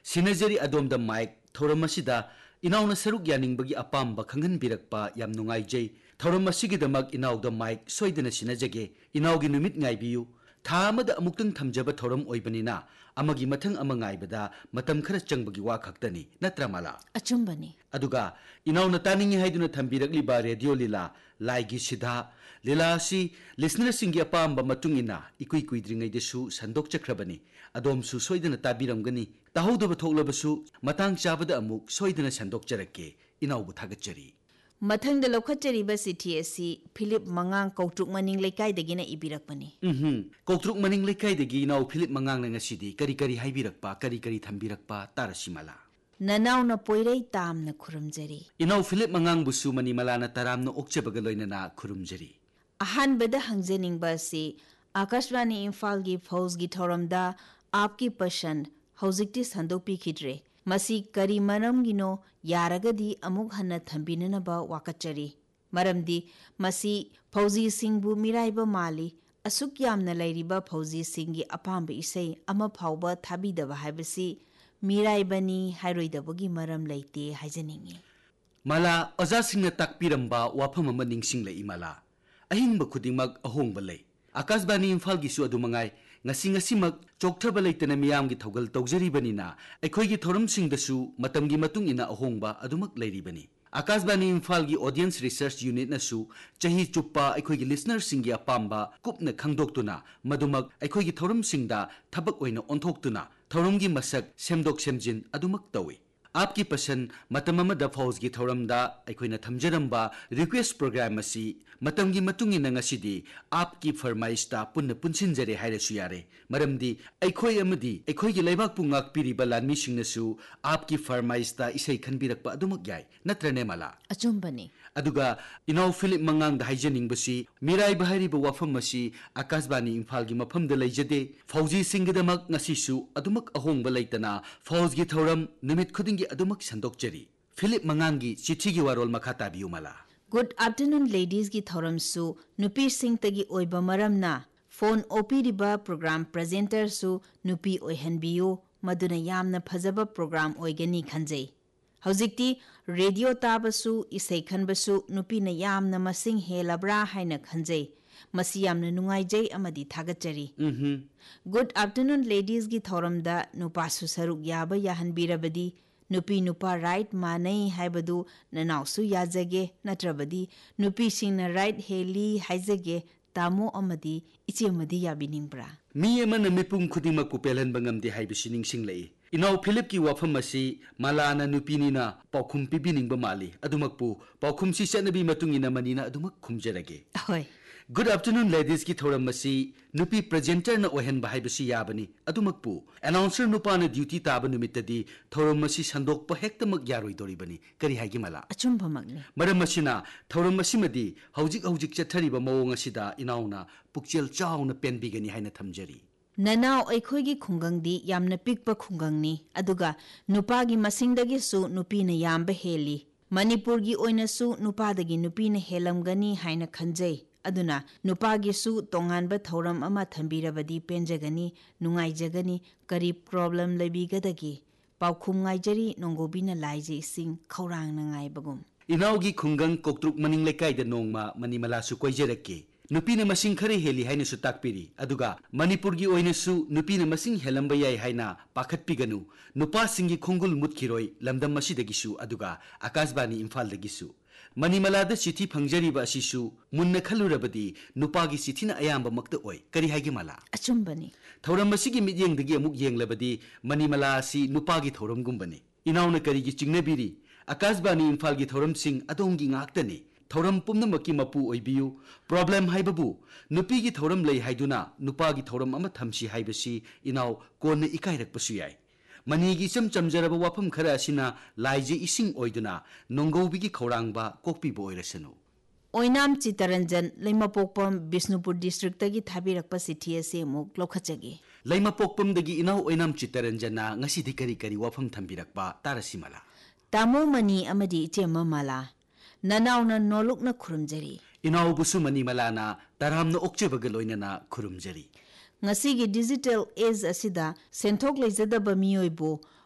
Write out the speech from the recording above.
Sinajari adom da mic Thoramasida inauna saruk yaningbagi apamba khangan birakpa yam nungaijay Thoramasigi damak inaw da mic soidana sinajage inawgi numit ngaibiyu tha amada amuktang thamjaba thoram oibanina amagi mathang ama ngaibada matam khara changbagi wa khaktani natra mala achumbani aduga inauna taningi haiduna thambirakliba radio lila laigi sidha lila si listener singi apamba matungina ikui kuidringai desu sandok chakrabani adom su soidana tabiramgani tahudaba thoklabasu matang chabada amuk soidana sandok charake inawbu thagachari Mathang da lokhatchariba CTSC Philip Mangang Kautruk Maning Lekai dagina ibirakpani. Kautruk Maning Lekai dagi inaw Philip Mangang na ngasidi kari haibirakpa kari thambirakpa tarasimala. Nanaw na poiray tam na khurumjari. Inaw Philip Mangang busu manimala na taram na okchabagaloy na khurumjari. Ahan bada hangjaning ba si Akashvani Imphal gi Fauj gi thoramda aapki pasand haujikti sandokpi khidre. Masi kari maram gino yaragadi amuk hanna thambinana ba wakachari maramdi masi Fauji Singh bu miraiba mali asuk yamna lairiba Fauji Singh gi apamba isai ama phauba thabidaba haibasi miraibani hairoidabagi maram leite haijaningi mala aja singna takpiramba wafam ama ningsing lei mala ahingba khudingmak ahongba lei Akashbani Imphal gi su adu mangai ngasimak chokthaba leitana miyam gi thogal tawjaribanina aikhoi gi thoram sing dasu matam gi matung ina ahongba adumak leiribani Akashbani Imphal gi audience research unit na su chahi chuppa aikhoi gi listener sing gi apamba kupna khangdoktuna madumak aikhoi gi thoram sing da thabak oina onthoktuna thoram gi masak semdok semjin adumak tawi आपकी पसंद मतम the फौज की थौरम दा अखोइना थमजरंबा request programme असी मतम की मतुंगी नंगसिदी आपकी फरमाइश ता पुन्न पुनसिनजरे हाइरसु यारे मरमदी अखोइ अमदी अखोइ की लेबाक पुंगाक पिरिबा लानमी सिंगनसु आपकी फरमाइश ता इसै खनबिरकपा अदुमक याय नत्रने मला अचुंबनी अदुगा इनाव फिलिप मंगांग दा हाइजनिंग बसी मिराई बहारिबा वाफम मसी आकाशबानी इम्फाल की मफम द लैजदे फौजी सिंगदमक ngasisu अदुमक अहोंगबा लैतना फौज की थौरम निमित खुदिंग अदुमक संदोकचरी फिलिप मंगांगी चिठी की वारोल मखा ताबियु मला Good afternoon ladies gi thoram su nupi sing tagi oiba maramna phone opiriba program presenter su nupi oihanbiyu maduna yamna phajaba program oigani khanjai haujikti radio tabasu isai khanbasu nupi na yamna masing helabra haina khanjai masi yamna nungaijai amadi thagachari Good afternoon ladies gi thoram da nupa su saruk yaba yahanbirabadi Nupi nupa right manai haibadu nanausu yajage natrabadi nupi singna right heli haijage tamo amadi iche amadi yabiningbra mi amana mipung khudima ku pelan bangam de haibisi ningsing lei inaw philip ki wafam asi malana nupini na paukhum pibining ba mali adumakpu paukhum si chanabi matungina manina adumak khumjarage hoy Good afternoon ladies ki thoram masi nupi presenter na ohen bahai basi yabani adumakpu announcer nupa na duty taba numitadi thoram masi sandok pa hektamak yaroi dori bani kari hagi mala achumba magne maram masina thoram masi madi haujik chathari ba mawong asida inauna pukchel chauna penbigani haina thamjari Nanau aikhoi gi khungang di yamna pikpa khungang ni aduga nupa gi masingdagi su nupi na yamba heli Manipur gi oina su nupa dagi nupi na helamgani haina khanjai aduna nupagi su tonganba thoram ama thambirabadi penjagani nungaijagani kari problem lebigadagi paukhum ngaijari nongobina laije sing khaurang na ngaibagum inaugi khungang koktruk maning lekai da nongma manimala su koijerake nupina masing khare heli haina su takpiri aduga manipur gi oina su nupina masing helamba yai haina pakhatpiganu nupa singi khungul mutkiroi lamdam masidagi su aduga akashbani imphal dagi su Manimalada chithi phangjariba asisu munna khalurabadi nupagi chithina ayamba makta oi kari haigi mala achumbani thoram masigi midyeng dagi amuk yenglabadi manimala asi nupagi thoram gumbani inauna kari gi chingnabiri akashbani imphal gi thoram sing adongi ngaktani thoram pumnamaki mapu oibiyu problem haibabu nupi gi thoram lei haiduna nupagi thoram ama thamsi haibasi inaw konna ikairakpasu yai Manigi cham chamjaraba wafam khara asina laije ising oiduna nongobigi khorangba kokpi boirasanu Oinam Chitaranjan Leimapokpam Bisnupur district tagi thabirakpa sithi ase muk lokhachagi Leimapokpam dagi inaw oinam Chitaranjana ngasi dikari wafam thambirakpa tarasimala Tamo mani amadi chema mala nanauna nolukna khurumjari inaw busu mani malana taramna okchebaga loinana khurumjari Ngasigi digital age asida senthok leijadaba miyoibo